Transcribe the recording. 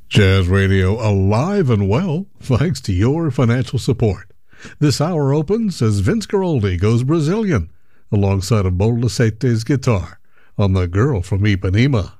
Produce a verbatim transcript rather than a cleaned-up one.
Jazz Radio alive and well thanks to your financial support. This hour opens as Vince Guaraldi goes Brazilian alongside of Bolacete's guitar on The Girl from Ipanema.